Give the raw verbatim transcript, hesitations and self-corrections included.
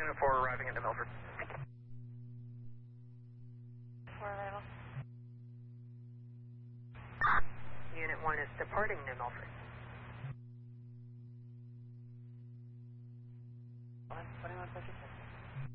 Unit four arriving at New Milford. four arrival. Unit one is departing New Milford.